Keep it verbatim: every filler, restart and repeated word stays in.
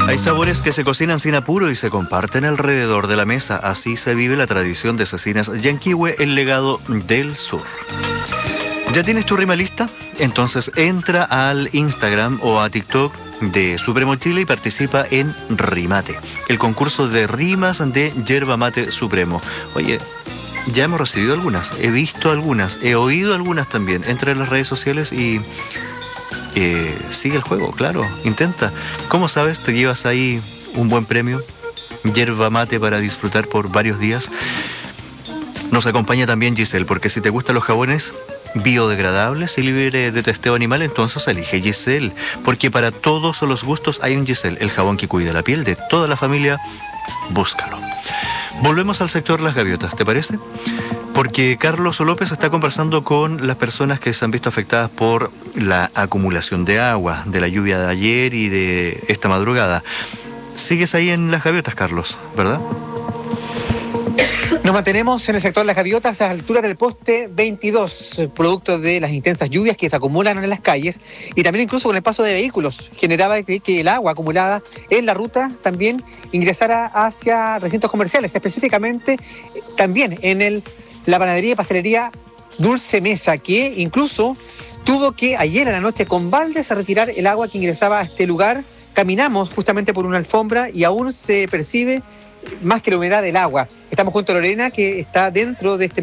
Hay sabores que se cocinan sin apuro y se comparten alrededor de la mesa. Así se vive la tradición de Cecinas Yanquihue, el legado del sur. ¿Ya tienes tu rima lista? Entonces entra al Instagram o a TikTok de Supremo Chile y participa en Rimate, el concurso de rimas de Yerba Mate Supremo. Oye, ya hemos recibido algunas, he visto algunas, he oído algunas también. Entra en las redes sociales y eh, sigue el juego, claro, intenta. ¿Cómo sabes? Te llevas ahí un buen premio, Yerba Mate para disfrutar por varios días. Nos acompaña también Giselle, porque si te gustan los jabones biodegradables y libre de testeo animal, entonces elige Giselle, porque para todos los gustos hay un Giselle, el jabón que cuida la piel de toda la familia. Búscalo. Volvemos al sector Las Gaviotas, ¿te parece? Porque Carlos López está conversando con las personas que se han visto afectadas por la acumulación de agua, de la lluvia de ayer y de esta madrugada. Sigues ahí en Las Gaviotas, Carlos, ¿verdad? Nos mantenemos en el sector de Las Gaviotas a la altura del poste veintidós, producto de las intensas lluvias que se acumulan en las calles y también incluso con el paso de vehículos. Generaba que el agua acumulada en la ruta también ingresara hacia recintos comerciales, específicamente también en el, la panadería y pastelería Dulce Mesa, que incluso tuvo que ayer a la noche con baldes retirar el agua que ingresaba a este lugar. Caminamos justamente por una alfombra y aún se percibe más que la humedad del agua. Estamos junto a Lorena, que está dentro de este